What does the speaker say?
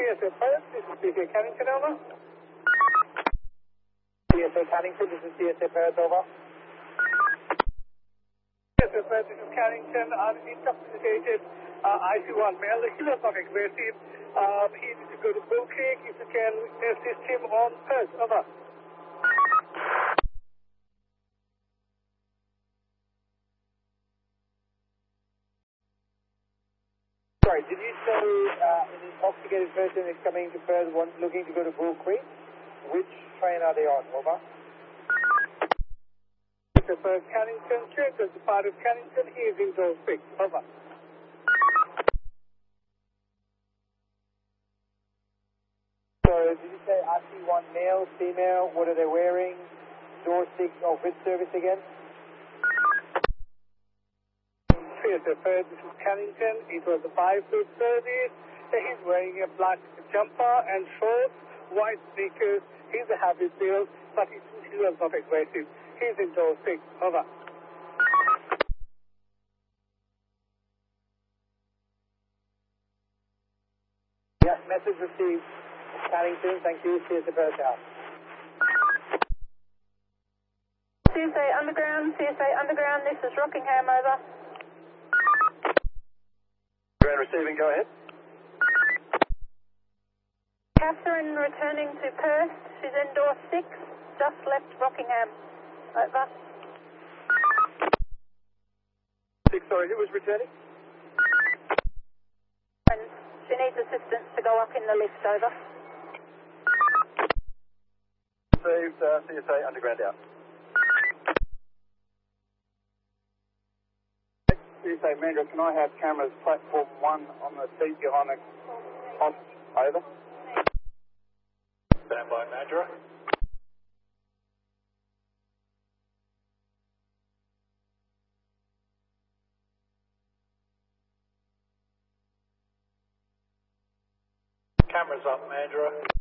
CSA Perth, this is CSA Cannington, over. CSA Cannington, this is CSA Perth, over. CSA Perth, this is Cannington, intoxicated IC1 male. He was not aggressive. He needs to go to Bull Creek. If you can assist him on Perth, over. Sorry, did you say an intoxicated person is coming to Perth, looking to go to Bull Creek? Which train are they on? Over. The Perth Cannington, check as a part of Cannington, he is in zone 6. Over. So, did you say RT1 male, female, what are they wearing? Door 6 of which service again? CSA Perth, this is Cannington. It was a 5-foot service. He's wearing a black jumper and shorts, white sneakers. He's a happy build, but he was not aggressive. He's in door 6. Over. Yeah, message received. Cannington, thank you. CSA Perth out. CSA Underground, this is Rockingham, over. Ground receiving, go ahead. Catherine returning to Perth, she's in door 6, just left Rockingham, over. 6, sorry, who was returning? And she needs assistance to go up in the lift, over. Received, CSA Underground out. CSA Mandra, can I have cameras platform 1 on the seat behind the hostage? Over. Stand by, Mandra. Cameras up, Mandra.